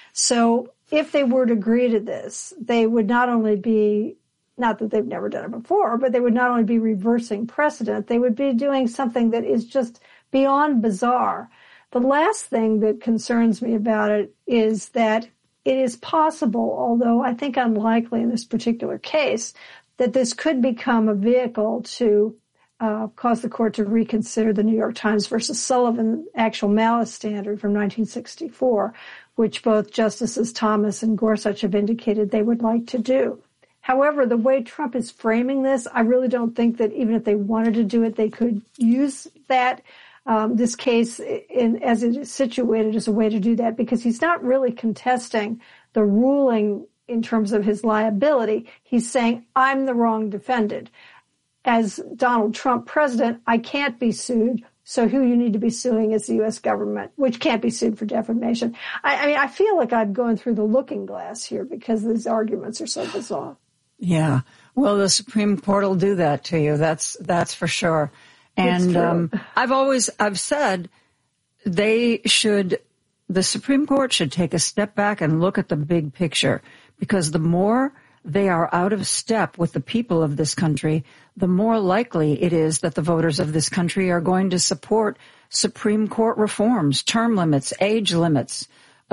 So if they were to agree to this, they would not only be, not that they've never done it before, but they would not only be reversing precedent, they would be doing something that is just beyond bizarre. The last thing that concerns me about it is that it is possible, although I think unlikely in this particular case, that this could become a vehicle to uh, cause the court to reconsider the New York Times versus Sullivan actual malice standard from nineteen sixty-four, which both Justices Thomas and Gorsuch have indicated they would like to do. However, the way Trump is framing this, I really don't think that even if they wanted to do it, they could use that, um, this case in, as it is situated as a way to do that, because he's not really contesting the ruling in terms of his liability. He's saying, I'm the wrong defendant. As Donald Trump president, I can't be sued. So who you need to be suing is the U S government, which can't be sued for defamation. I, I mean, I feel like I'm going through the looking glass here because these arguments are so bizarre. Yeah. Well, the Supreme Court will do that to you. That's, that's for sure. And, um, I've always, I've said they should, the Supreme Court should take a step back and look at the big picture, because the more they are out of step with the people of this country, the more likely it is that the voters of this country are going to support Supreme Court reforms, term limits, age limits,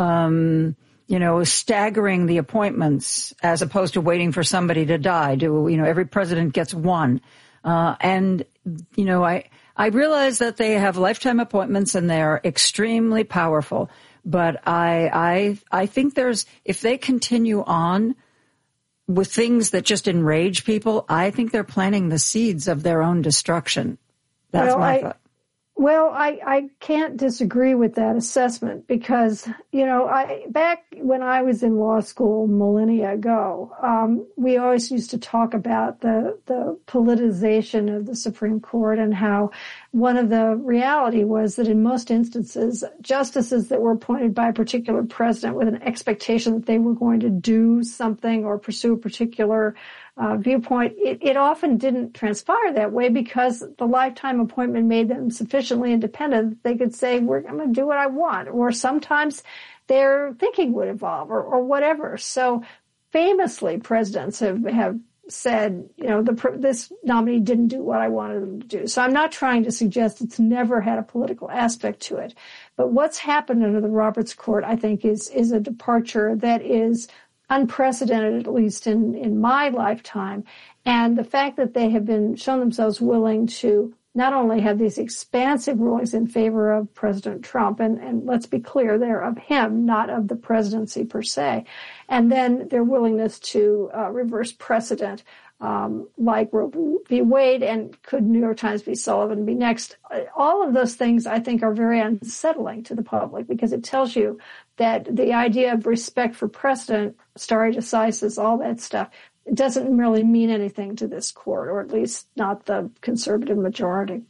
um, you know, staggering the appointments as opposed to waiting for somebody to die. Do, you know, every president gets one. Uh, and, you know, I, I realize that they have lifetime appointments and they're extremely powerful. But I, I, I think there's, if they continue on with things that just enrage people, I think they're planting the seeds of their own destruction. That's well, my I, thought. Well, I, I can't disagree with that assessment because, you know, I, back when I was in law school millennia ago, um, we always used to talk about the, the politicization of the Supreme Court and how one of the reality was that in most instances, justices that were appointed by a particular president with an expectation that they were going to do something or pursue a particular Uh, viewpoint, it, it often didn't transpire that way because the lifetime appointment made them sufficiently independent that they could say, we're, I'm going to do what I want. Or sometimes their thinking would evolve or, or whatever. So famously, presidents have, have said, you know, the, this nominee didn't do what I wanted them to do. So I'm not trying to suggest it's never had a political aspect to it. But what's happened under the Roberts Court, I think, is, is a departure that is unprecedented, at least in, in my lifetime. And the fact that they have been shown themselves willing to not only have these expansive rulings in favor of President Trump, and, and let's be clear, they're of him, not of the presidency per se, and then their willingness to uh, reverse precedent, um, like Roe v. Wade, and could New York Times v. Sullivan be next? All of those things, I think, are very unsettling to the public because it tells you that the idea of respect for precedent, stare decisis, all that stuff, it doesn't really mean anything to this court, or at least not the conservative majority.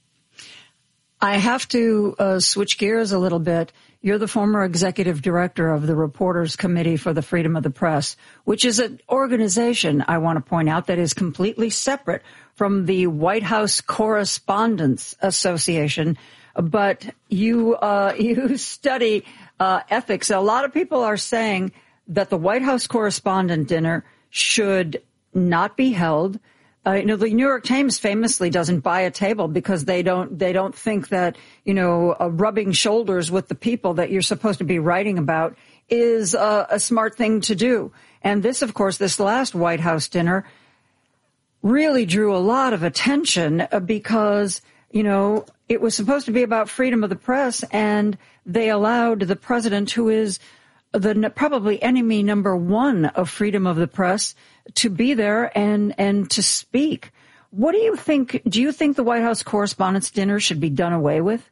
I have to uh, switch gears a little bit. You're the former executive director of the Reporters Committee for the Freedom of the Press, which is an organization, I want to point out, that is completely separate from the White House Correspondents Association. But you uh, you study uh, ethics. A lot of people are saying that the White House Correspondent Dinner should not be held. Uh, you know, the New York Times famously doesn't buy a table because they don't, they don't think that, you know, uh, rubbing shoulders with the people that you're supposed to be writing about is uh, a smart thing to do. And this, of course, this last White House dinner really drew a lot of attention because, you know, it was supposed to be about freedom of the press, and they allowed the president, who is the probably enemy number one of freedom of the press, to be there and, and to speak. What do you think? Do you think the White House Correspondents' Dinner should be done away with?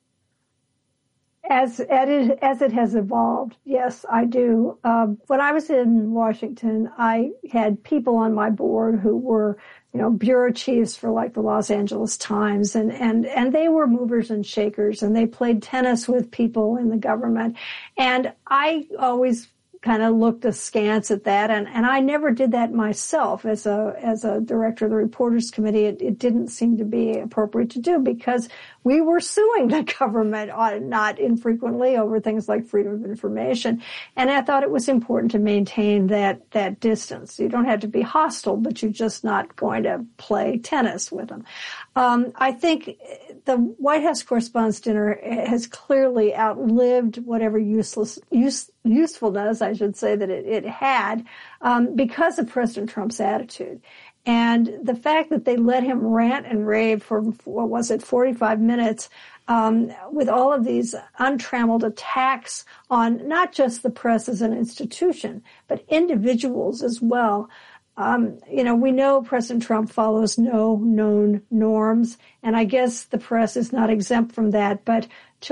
As, as, it, as it has evolved, yes, I do. Um, when I was in Washington, I had people on my board who were, you know, bureau chiefs for like the Los Angeles Times, and, and, and they were movers and shakers, and they played tennis with people in the government. And I always kind of looked askance at that, and, and I never did that myself as a as a director of the Reporters Committee. It, it didn't seem to be appropriate to do because we were suing the government on, not infrequently over things like freedom of information, and I thought it was important to maintain that that distance. You don't have to be hostile, but you're just not going to play tennis with them. Um, I think the White House Correspondents' Dinner has clearly outlived whatever useless use, usefulness, I should say, that it, it had um, because of President Trump's attitude. And the fact that they let him rant and rave for, what was it, forty-five minutes um, with all of these untrammeled attacks on not just the press as an institution, but individuals as well. Um, you know, we know President Trump follows no known norms, and I guess the press is not exempt from that, but